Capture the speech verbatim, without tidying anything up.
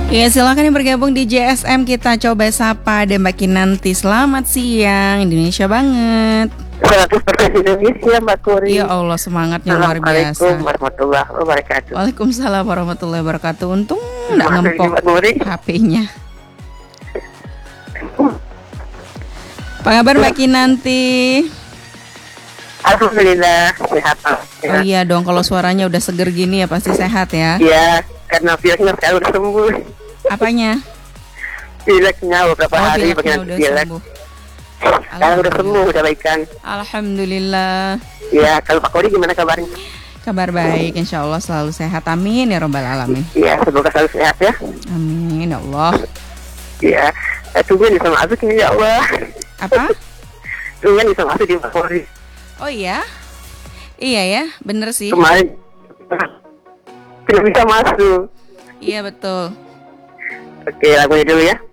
Ya, silakan yang bergabung di J S M, kita coba sapa dan Mbak Kinanti. Selamat siang, Indonesia banget. seratus persen Indonesia, Mbak Kuri. Ya Allah, semangatnya luar biasa. Assalamualaikum warahmatullahi wabarakatuh. Waalaikumsalam warahmatullahi wabarakatuh. Untung nggak Maaf, ngempok Mbak Kuri. H P-nya. Apa kabar Mbak Kinanti? Alhamdulillah sehat. Oh iya dong, kalau suaranya udah seger gini ya pasti sehat ya. Iya, karena pileknya sekarang udah sembuh. Apanya? Pileknya beberapa Oh, hari pileknya pengen udah pilek. sembuh. Sekarang udah sembuh, udah baikan. Alhamdulillah. Iya, kalau Pak Kuri gimana kabarnya? Kabar baik, insya Allah selalu sehat. Amin ya robbal alamin. Iya, semoga selalu sehat ya. Amin ya Allah. Iya, eh, tungguin bisa masuk ini ya Allah. Apa? Tungguin bisa masuk di Pak Kuri. Oh iya? Iya ya, bener sih. Kemarin tidak bisa masuk. Iya betul. Oke, lagunya dulu ya.